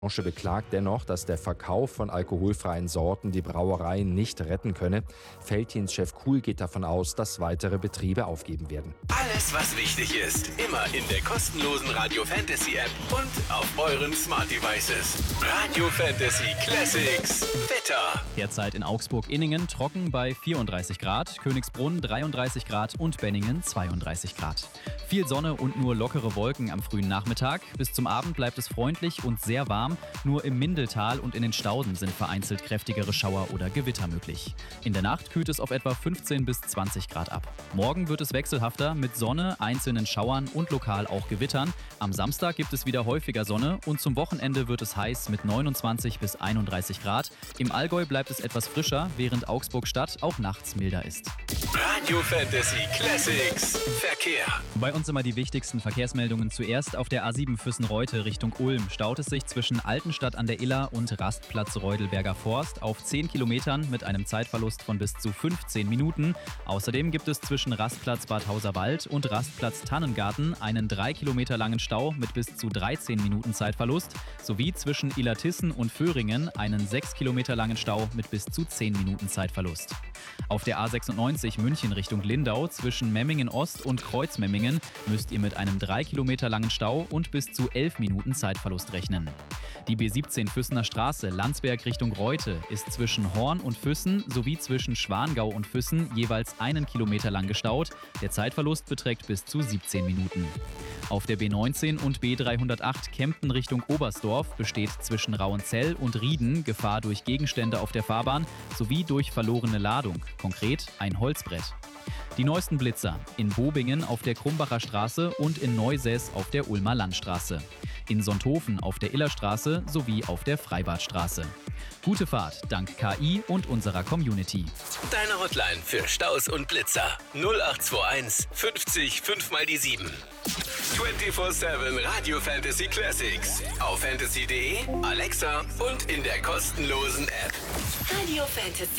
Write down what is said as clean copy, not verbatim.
Branche beklagt dennoch, dass der Verkauf von alkoholfreien Sorten die Brauereien nicht retten könne. Veltins-Chef Kuhl geht davon aus, dass weitere Betriebe aufgeben werden. Alles, was wichtig ist, immer in der kostenlosen Radio Fantasy App und auf euren Smart Devices. Radio Fantasy Classics. Wetter. Derzeit in Augsburg-Inningen trocken bei 34 Grad, Königsbrunn 33 Grad und Benningen 32 Grad. Viel Sonne und nur lockere Wolken am frühen Nachmittag. Bis zum Abend bleibt es freundlich und sehr warm. Nur im Mindeltal und in den Stauden sind vereinzelt kräftigere Schauer oder Gewitter möglich. In der Nacht kühlt es auf etwa 15 bis 20 Grad ab. Morgen wird es wechselhafter mit Sonne, einzelnen Schauern und lokal auch Gewittern. Am Samstag gibt es wieder häufiger Sonne und zum Wochenende wird es heiß mit 29 bis 31 Grad. Im Allgäu bleibt es etwas frischer, während Augsburg-Stadt auch nachts milder ist. Radio Fantasy Classics. Verkehr. Bei uns immer die wichtigsten Verkehrsmeldungen zuerst. Auf der A7 Füssen-Reute Richtung Ulm staut es sich zwischen Altenstadt an der Iller und Rastplatz Reudelberger Forst auf 10 Kilometern mit einem Zeitverlust von bis zu 15 Minuten. Außerdem gibt es zwischen Rastplatz Bad Hauserwald und Rastplatz Tannengarten einen 3 Kilometer langen Stau mit bis zu 13 Minuten Zeitverlust sowie zwischen Illertissen und Föhringen einen 6 Kilometer langen Stau mit bis zu 10 Minuten Zeitverlust. Auf der A96 München Richtung Lindau zwischen Memmingen Ost und Kreuzmemmingen müsst ihr mit einem 3 Kilometer langen Stau und bis zu 11 Minuten Zeitverlust rechnen. Die B17 Füssener Straße Landsberg Richtung Reute ist zwischen Horn und Füssen sowie zwischen Schwangau und Füssen jeweils 1 Kilometer lang gestaut. Der Zeitverlust beträgt bis zu 17 Minuten. Auf der B19 und B308 Kempten Richtung Oberstdorf besteht zwischen Rauenzell und Rieden Gefahr durch Gegenstände auf der Fahrbahn sowie durch verlorene Ladung, konkret ein Holzbrett. Die neuesten Blitzer in Bobingen auf der Krumbacher Straße und in Neusäß auf der Ulmer Landstraße. In Sonthofen auf der Illerstraße sowie auf der Freibadstraße. Gute Fahrt dank KI und unserer Community. Deine Hotline für Staus und Blitzer 0821 50 5 mal die 7. 24/7 Radio Fantasy Classics. Auf fantasy.de, Alexa und in der kostenlosen App. Radio Fantasy.